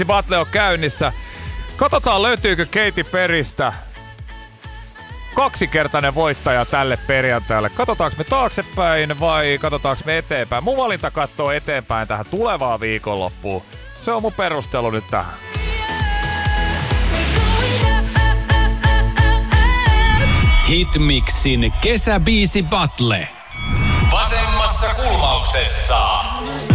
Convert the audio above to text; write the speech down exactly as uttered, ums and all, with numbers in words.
Battle on käynnissä. Katsotaan, löytyykö Katy Perrystä kaksikertainen voittaja tälle perjantaille. Katsotaanko me taaksepäin vai katsotaanko me eteenpäin? Mun valinta katsoo eteenpäin tähän tulevaan viikonloppuun. Se on mun perustelu nyt tähän. Hitmixin kesäbiisi Battle. Vasemmassa kulmauksessa.